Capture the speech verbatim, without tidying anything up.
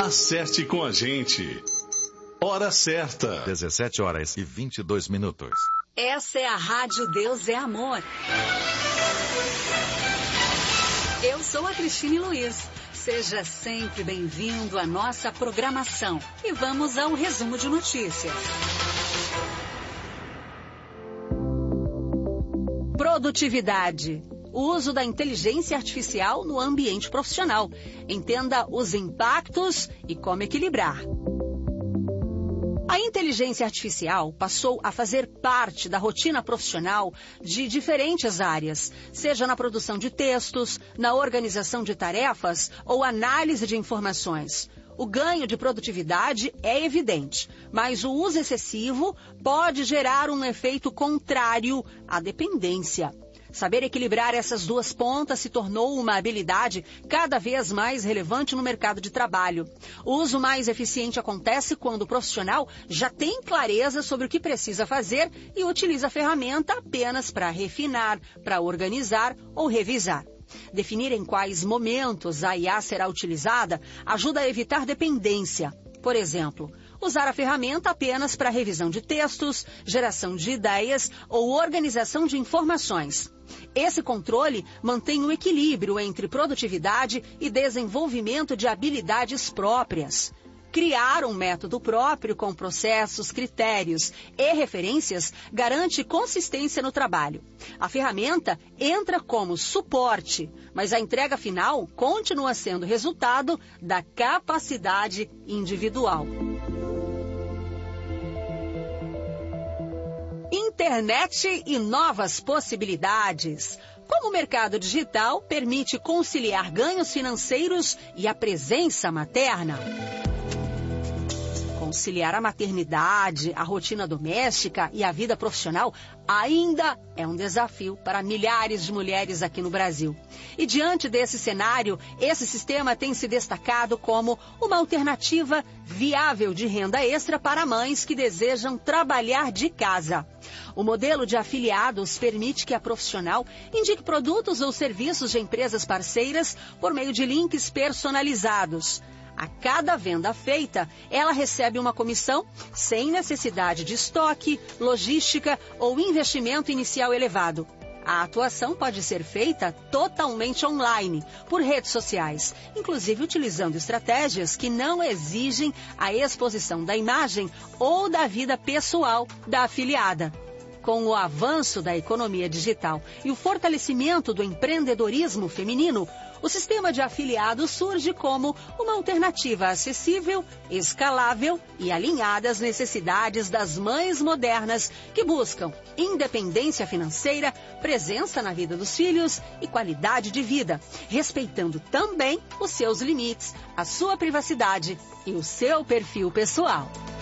Acerte com a gente. Hora certa. dezessete horas e vinte e dois minutos. Essa é a Rádio Deus é Amor. Eu sou a Cristine Luiz. Seja sempre bem-vindo à nossa programação. E vamos ao resumo de notícias. Produtividade. O uso da inteligência artificial no ambiente profissional. Entenda os impactos e como equilibrar. A inteligência artificial passou a fazer parte da rotina profissional de diferentes áreas, seja na produção de textos, na organização de tarefas ou análise de informações. O ganho de produtividade é evidente, mas o uso excessivo pode gerar um efeito contrário à dependência. Saber equilibrar essas duas pontas se tornou uma habilidade cada vez mais relevante no mercado de trabalho. O uso mais eficiente acontece quando o profissional já tem clareza sobre o que precisa fazer e utiliza a ferramenta apenas para refinar, para organizar ou revisar. Definir em quais momentos a I A será utilizada ajuda a evitar dependência. Por exemplo, usar a ferramenta apenas para revisão de textos, geração de ideias ou organização de informações. Esse controle mantém o equilíbrio entre produtividade e desenvolvimento de habilidades próprias. Criar um método próprio com processos, critérios e referências garante consistência no trabalho. A ferramenta entra como suporte, mas a entrega final continua sendo resultado da capacidade individual. Internet e novas possibilidades. Como o mercado digital permite conciliar ganhos financeiros e a presença materna? Conciliar a maternidade, a rotina doméstica e a vida profissional ainda é um desafio para milhares de mulheres aqui no Brasil. E diante desse cenário, esse sistema tem se destacado como uma alternativa viável de renda extra para mães que desejam trabalhar de casa. O modelo de afiliados permite que a profissional indique produtos ou serviços de empresas parceiras por meio de links personalizados. A cada venda feita, ela recebe uma comissão sem necessidade de estoque, logística ou investimento inicial elevado. A atuação pode ser feita totalmente online, por redes sociais, inclusive utilizando estratégias que não exigem a exposição da imagem ou da vida pessoal da afiliada. Com o avanço da economia digital e o fortalecimento do empreendedorismo feminino, o sistema de afiliados surge como uma alternativa acessível, escalável e alinhada às necessidades das mães modernas que buscam independência financeira, presença na vida dos filhos e qualidade de vida, respeitando também os seus limites, a sua privacidade e o seu perfil pessoal.